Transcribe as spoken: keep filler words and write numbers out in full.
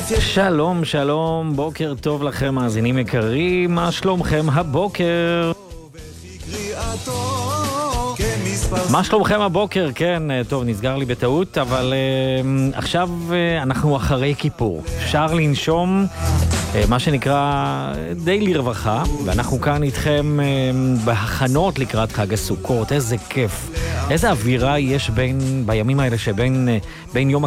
שלום, שלום, בוקר טוב לכם, מאזינים יקרים, מה שלומכם הבוקר? מה שלומכם הבוקר? כן, טוב, נסגר לי בטעות, אבל uh, עכשיו uh, אנחנו אחרי כיפור. אפשר לנשום, uh, מה שנקרא, די לרווחה, ואנחנו כאן איתכם uh, בהכנות לקראת חג הסוכות. איזה כיף, איזה אווירה יש בין, בימים האלה שבין uh, בין יום